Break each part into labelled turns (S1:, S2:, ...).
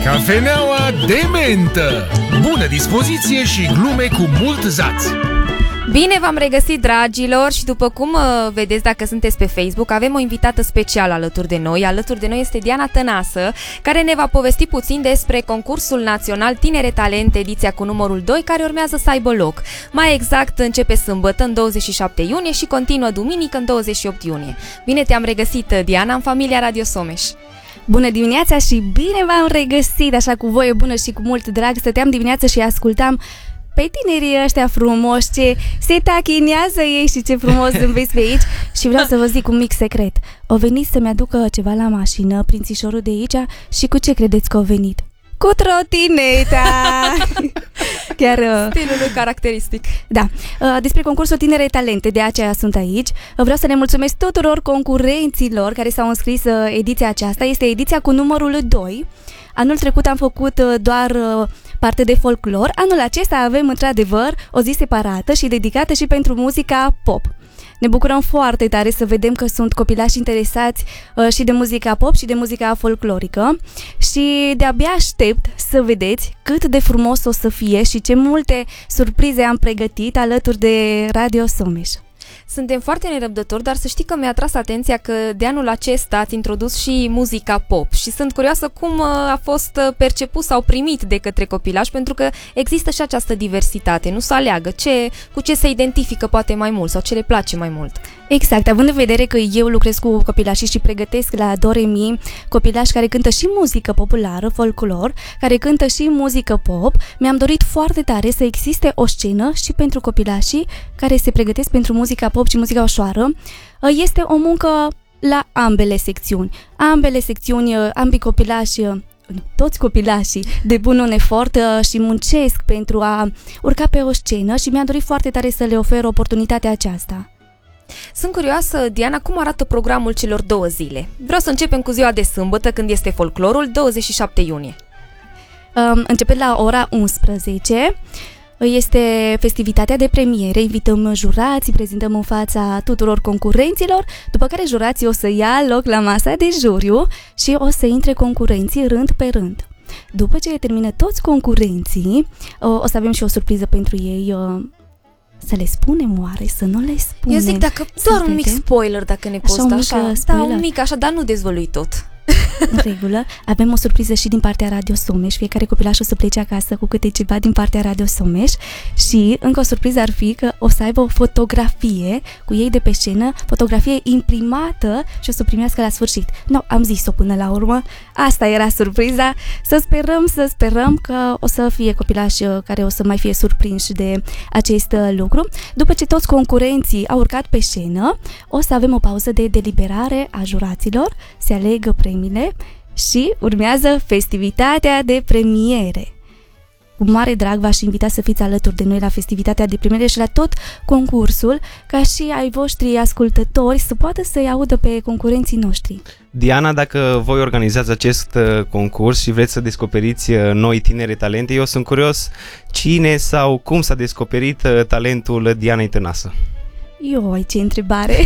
S1: Cafeneaua de mentă. Bună dispoziție și glume cu mult zaț.
S2: Bine v-am regăsit, dragilor, și după cum vedeți dacă sunteți pe Facebook, avem o invitată specială alături de noi. Alături de noi este Diana Tănasă, care ne va povesti puțin despre concursul național Tinere Talente, ediția cu numărul 2, care urmează să aibă loc. Mai exact, începe sâmbătă, în 27 iunie, și continuă duminică, în 28 iunie. Bine te-am regăsit, Diana, în familia Radio Someș.
S3: Bună dimineața și bine v-am regăsit, așa cu voie bună și cu mult drag. Stăteam dimineața și ascultam pe tinerii ăștia frumoși, ce se tachinează ei și ce frumos zâmbesc pe aici. Și vreau să vă zic un mic secret. Au venit să-mi aducă ceva la mașină, prințișorul de aici, și cu ce credeți că au venit? Cu trotineta! Chiar
S2: stilul lui caracteristic.
S3: Da. Despre concursul Tinere Talente, de aceea sunt aici. Vreau să le mulțumesc tuturor concurenților care s-au înscris ediția aceasta. Este ediția cu numărul 2. Anul trecut am făcut doar parte de folclor. Anul acesta avem într-adevăr o zi separată și dedicată și pentru muzica pop. Ne bucurăm foarte tare să vedem că sunt copilași interesați și de muzica pop și de muzica folclorică și de-abia aștept să vedeți cât de frumos o să fie și ce multe surprize am pregătit alături de Radio Someș.
S2: Suntem foarte nerăbdători, dar să știi că mi-a atras atenția că de anul acesta ați introdus și muzica pop și sunt curioasă cum a fost perceput sau primit de către copilași, pentru că există și această diversitate, nu să aleagă cu ce se identifică poate mai mult sau ce le place mai mult.
S3: Exact, având în vedere că eu lucrez cu copilașii și pregătesc la Doremi copilași care cântă și muzică populară, folclor, care cântă și muzică pop, mi-am dorit foarte tare să existe o scenă și pentru copilașii care se pregătesc pentru muzica pop și muzica ușoară. Este o muncă la ambele secțiuni. Ambele secțiuni, ambii copilași, toți copilașii depun un efort și muncesc pentru a urca pe o scenă și mi-am dorit foarte tare să le ofer oportunitatea aceasta.
S2: Sunt curioasă, Diana, cum arată programul celor 2 zile? Vreau să începem cu ziua de sâmbătă, când este folclorul, 27 iunie.
S3: Începând la ora 11, este festivitatea de premiere, invităm jurații, prezentăm în fața tuturor concurenților, după care jurații o să ia loc la masa de juriu și o să intre concurenții rând pe rând. După ce termină toți concurenții, o să avem și o surpriză pentru ei. Să le spunem oare? Să nu le spunem?
S2: Eu zic doar un mic spoiler, dacă ne poți da așa. Da, un mic așa, dar nu dezvălui tot.
S3: În regulă, avem o surpriză și din partea Radio Someș. Fiecare copilaș o să plece acasă cu câte ceva din partea Radio Someș. Și încă o surpriză ar fi că o să aibă o fotografie cu ei de pe scenă, fotografie imprimată, și o să o primească la sfârșit. Nu, am zis-o până la urmă. Asta era surpriza. Să sperăm că o să fie copilași care o să mai fie surprinși de acest lucru. După ce toți concurenții au urcat pe scenă, o să avem o pauză de deliberare a juraților, se aleg premiile și urmează festivitatea de premiere. Cu mare drag v-aș invita să fiți alături de noi la festivitatea de premiere și la tot concursul, ca și ai voștri ascultători să poată să-i audă pe concurenții noștri.
S4: Diana, dacă voi organizați acest concurs și vreți să descoperiți noi tinere talente, eu sunt curios cine sau cum s-a descoperit talentul Dianei Tănasă.
S3: Ioi, ce întrebare!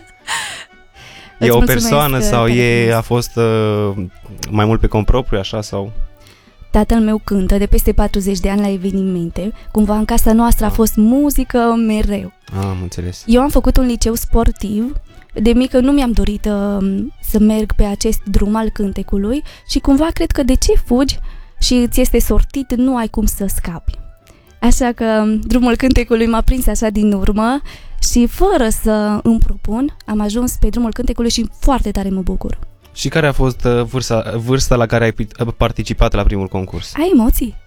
S4: E o persoană sau a fost mai mult pe cont propriu, așa, sau?
S3: Tatăl meu cântă de peste 40 de ani la evenimente. Cumva în casa noastră a fost muzică mereu.
S4: Am înțeles.
S3: Eu am făcut un liceu sportiv. De mică nu mi-am dorit să merg pe acest drum al cântecului și cumva cred că de ce fugi și ți este sortit, nu ai cum să scapi. Așa că drumul cântecului m-a prins așa din urmă și fără să îmi propun, am ajuns pe drumul cântecului și foarte tare mă bucur.
S4: Și care a fost vârsta la care ai participat la primul concurs?
S3: Ai emoții?